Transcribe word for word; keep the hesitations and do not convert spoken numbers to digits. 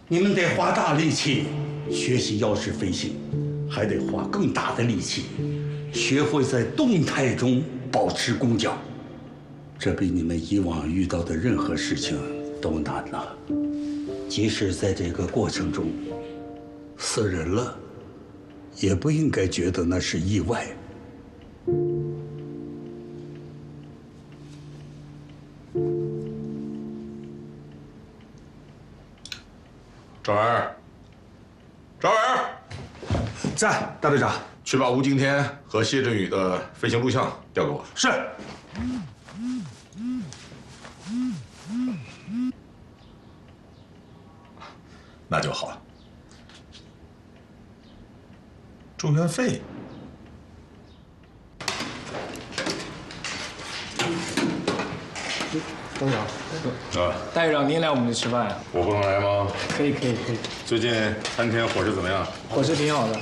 你们得花大力气学习腰式飞行，还得花更大的力气学会在动态中保持弓脚。这比你们以往遇到的任何事情都难了。即使在这个过程中死人了，也不应该觉得那是意外。 赵文，赵文， 在，大队长。 去把吴敬天和谢振宇的飞行录像调给我。 是。 那就好。住院费。 大队长，啊，大队长，您来我们这吃饭呀？ 我不能来吗？ 可以，可以，可以。 最近餐厅伙食怎么样？ 伙食挺好的。